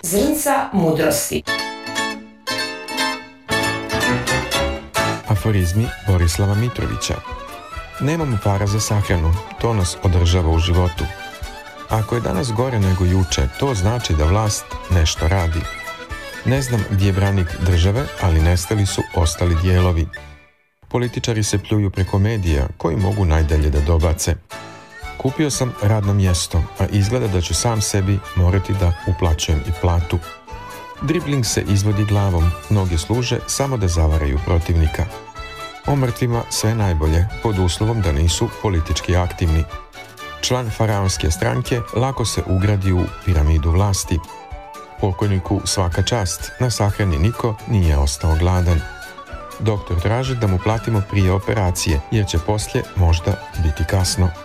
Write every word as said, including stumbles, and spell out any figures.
Zrnca mudrosti. Aforizmi Borislava Mitrovića. Nemamo para za sahranu, to nas održava u životu. Ako je danas gore nego juče, to znači da vlast nešto radi. Ne znam gdje je branik države, ali nestali su ostali dijelovi. Političari se pljuju preko medija, koji mogu najdalje da dobace. Kupio sam radno mjesto, a izgleda da ću sam sebi morati da uplaćujem i platu. Dribling se izvodi glavom, mnogi služe samo da zavaraju protivnika. O mrtvima sve najbolje, pod uslovom da nisu politički aktivni. Član faraonske stranke lako se ugradi u piramidu vlasti. Pokojniku svaka čast, na sahrani niko nije ostao gladan. Doktor traži da mu platimo prije operacije, jer će poslije možda biti kasno.